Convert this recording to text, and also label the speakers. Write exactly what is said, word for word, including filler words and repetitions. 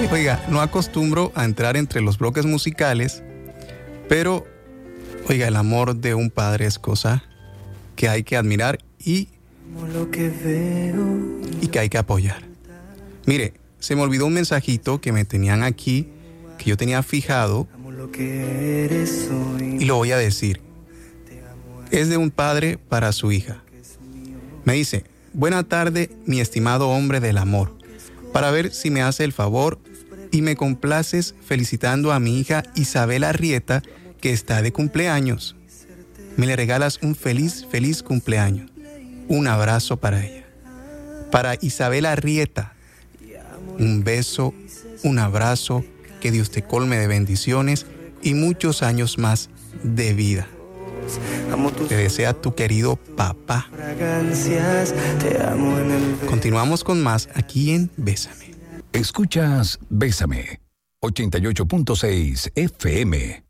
Speaker 1: Oiga, no acostumbro a entrar entre los bloques musicales, pero, oiga, el amor de un padre es cosa que hay que admirar y, y que hay que apoyar. Mire, se me olvidó un mensajito que me tenían aquí, que yo tenía fijado, y lo voy a decir. Es de un padre para su hija. Me dice: buena tarde, mi estimado hombre del amor, para ver si me hace el favor y me complaces felicitando a mi hija Isabel Arrieta, que está de cumpleaños. Me le regalas un feliz, feliz cumpleaños. Un abrazo para ella. Para Isabel Arrieta, un beso, un abrazo, que Dios te colme de bendiciones y muchos años más de vida. Te desea tu querido papá. Continuamos con más aquí en Bésame.
Speaker 2: Escuchas Bésame, ochenta y ocho punto seis F M.